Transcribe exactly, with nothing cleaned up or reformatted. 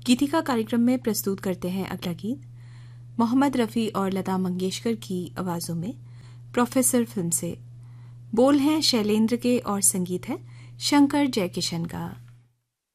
गीतिका कार्यक्रम में प्रस्तुत करते हैं अगला गीत मोहम्मद रफ़ी और लता मंगेशकर की आवाज़ों में प्रोफेसर फिल्म से। बोल हैं शैलेंद्र के और संगीत है शंकर जयकिशन का।